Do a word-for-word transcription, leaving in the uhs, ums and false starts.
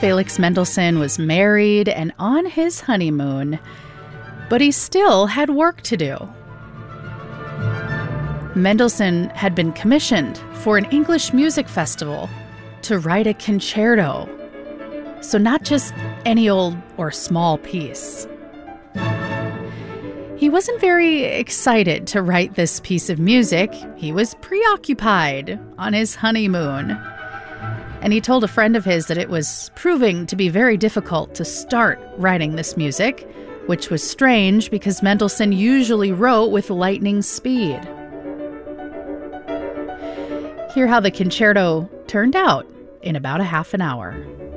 Felix Mendelssohn was married and on his honeymoon, but he still had work to do. Mendelssohn had been commissioned for an English music festival to write a concerto. So not just any old or small piece. He wasn't very excited to write this piece of music. He was preoccupied on his honeymoon. And he told a friend of his that it was proving to be very difficult to start writing this music, which was strange because Mendelssohn usually wrote with lightning speed. Hear how the concerto turned out in about a half an hour.